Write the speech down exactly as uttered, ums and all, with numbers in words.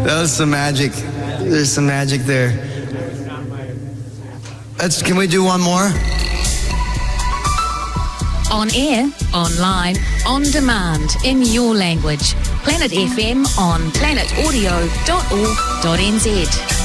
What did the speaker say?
That was some magic. There's some magic there. Let's, can we do one more? On air, online, on demand, in your language. Planet F M on planet audio dot org dot n z.